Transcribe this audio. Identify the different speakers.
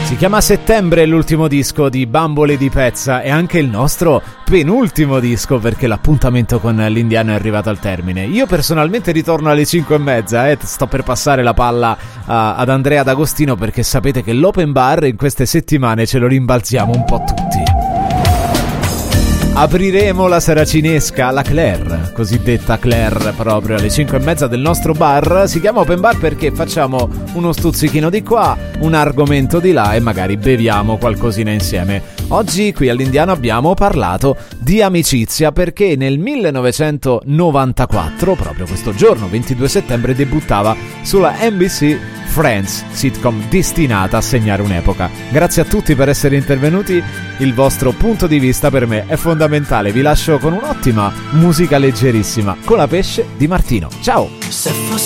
Speaker 1: Si chiama Settembre, l'ultimo disco di Bambole di Pezza e anche il nostro penultimo disco, perché l'appuntamento con l'Indiano è arrivato al termine. Io personalmente ritorno alle 5:30 sto per passare la palla ad Andrea D'Agostino, perché sapete che l'open bar in queste settimane ce lo rimbalziamo un po' tutti. Apriremo la saracinesca, la Claire, cosiddetta Claire, proprio alle 5:30 del nostro bar. Si chiama open bar perché facciamo uno stuzzichino di qua, un argomento di là e magari beviamo qualcosina insieme. Oggi qui all'Indiano abbiamo parlato di amicizia, perché nel 1994, proprio questo giorno, 22 settembre, debuttava sulla NBC Friends, sitcom destinata a segnare un'epoca. Grazie a tutti per essere intervenuti, il vostro punto di vista per me è fondamentale. Vi lascio con un'ottima musica leggerissima, Con la pesce di Martino. Ciao!